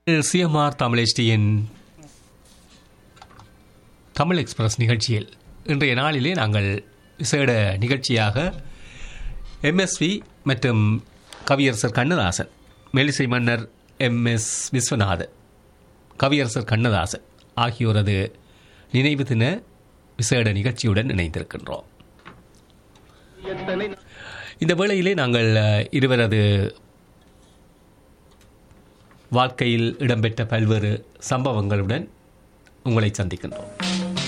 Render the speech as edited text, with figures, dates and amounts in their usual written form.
CMR Tamil HDயின் Tamil express நிகழ்ச்சியில் இன்றைய நாளிலே நாங்கள் விசேட நிகழ்ச்சியாக MSV மற்றும் கவியரசர் கண்ணதாசன், மெல்லிசை மன்னர் MS விஸ்வநாதன், கவியரசர் கண்ணதாசன் ஆகியோரது நினைவு தின விசேட நிகழ்ச்சியுடன் இணைந்திருக்கின்றோம். இந்த வேளையிலே நாங்கள் இருவரது வாழ்க்கையில் இடம்பெற்ற பல்வேறு சம்பவங்களுடன் உங்களை சந்திக்கின்றோம்.